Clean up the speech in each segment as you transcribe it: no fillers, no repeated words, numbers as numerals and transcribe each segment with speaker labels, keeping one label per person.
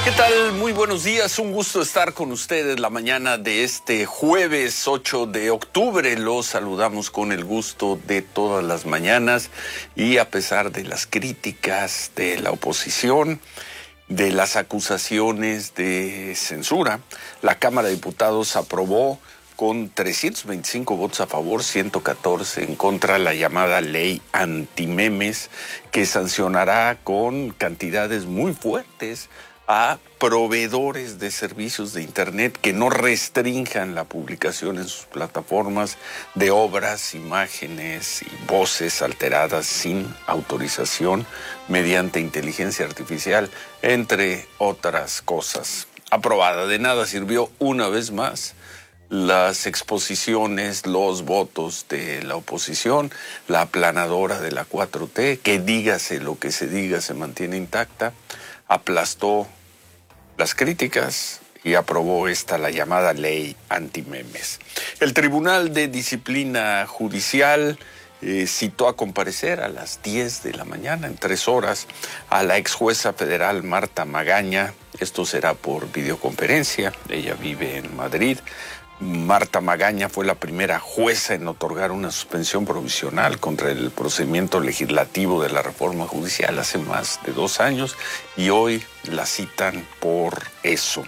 Speaker 1: ¿Qué tal? Muy buenos días, un gusto estar con ustedes la mañana de este jueves 8 de octubre. Los saludamos con el gusto de todas las mañanas y a pesar de las críticas de la oposición, de las acusaciones de censura, la Cámara de Diputados aprobó con 325 votos a favor, 114 en contra, la llamada ley antimemes, que sancionará con cantidades muy fuertes a proveedores de servicios de Internet que no restrinjan la publicación en sus plataformas de obras, imágenes y voces alteradas sin autorización mediante inteligencia artificial, entre otras cosas. Aprobada. De nada sirvió una vez más las exposiciones, los votos de la oposición, la aplanadora de la 4T, que dígase lo que se diga, se mantiene intacta, aplastó las críticas y aprobó la llamada ley antimemes. El Tribunal de Disciplina Judicial citó a comparecer a las 10 de la mañana, en 3 horas, a la ex jueza federal Marta Magaña. Esto será por videoconferencia, ella vive en Madrid. Marta Magaña fue la primera jueza en otorgar una suspensión provisional contra el procedimiento legislativo de la reforma judicial hace más de 2 años y hoy la citan por eso.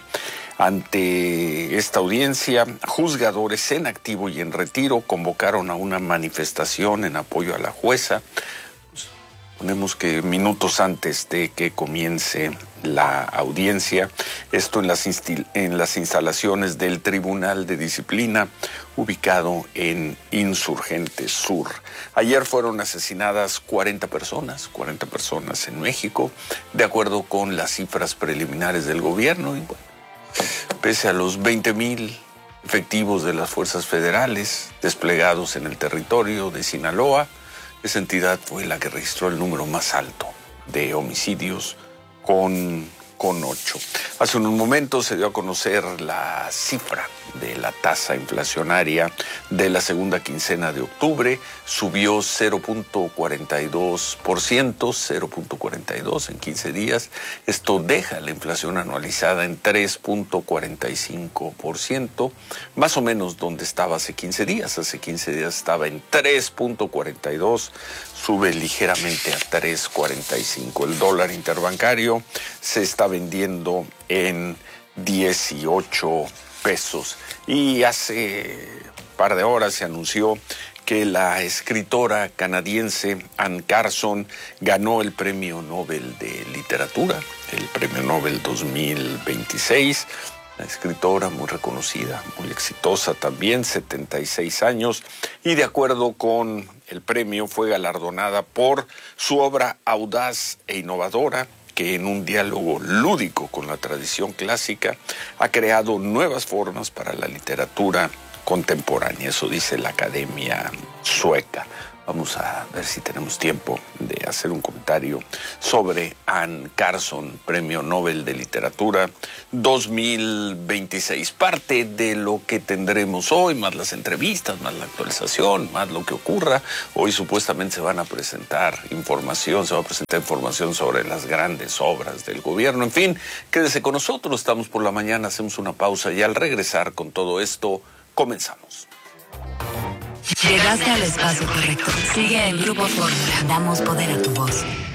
Speaker 1: Ante esta audiencia, juzgadores en activo y en retiro convocaron a una manifestación en apoyo a la jueza. Ponemos que minutos antes de que comience la audiencia, esto en las instalaciones del Tribunal de Disciplina, ubicado en Insurgentes Sur. Ayer fueron asesinadas 40 personas en México, de acuerdo con las cifras preliminares del gobierno. Y bueno, pese a los 20,000 efectivos de las fuerzas federales desplegados en el territorio de Sinaloa, esa entidad fue la que registró el número más alto de homicidios con 8. Hace unos momentos se dio a conocer la cifra de la tasa inflacionaria de la segunda quincena de octubre. Subió 0.42% en 15 días. Esto deja la inflación anualizada en 3.45%, más o menos donde estaba hace 15 días. Hace 15 días estaba en 3.42%. Sube ligeramente a 3.45. El dólar interbancario se está vendiendo en 18 pesos. Y hace un par de horas se anunció que la escritora canadiense Anne Carson ganó el Premio Nobel de Literatura, el Premio Nobel 2026. Una escritora muy reconocida, muy exitosa también, 76 años, y de acuerdo con el premio fue galardonada por su obra audaz e innovadora, que en un diálogo lúdico con la tradición clásica ha creado nuevas formas para la literatura contemporánea. Eso dice la Academia Sueca. Vamos a ver si tenemos tiempo de hacer un comentario sobre Anne Carson, Premio Nobel de Literatura 2026. Parte de lo que tendremos hoy, más las entrevistas, más la actualización, más lo que ocurra. Hoy supuestamente se va a presentar información sobre las grandes obras del gobierno. En fin, quédese con nosotros, estamos por la mañana, hacemos una pausa y al regresar con todo esto, comenzamos.
Speaker 2: Llegaste al espacio correcto. Sigue el Grupo Fórmula. Damos poder a tu voz.